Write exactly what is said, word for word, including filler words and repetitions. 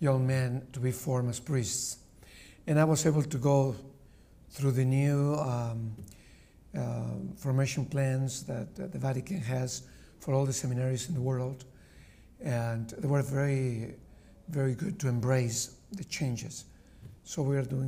young men to be formed as priests. And I was able to go through the new um, uh, formation plans that uh, the Vatican has for all the seminaries in the world. And they were very, very good to embrace the changes. So we are doing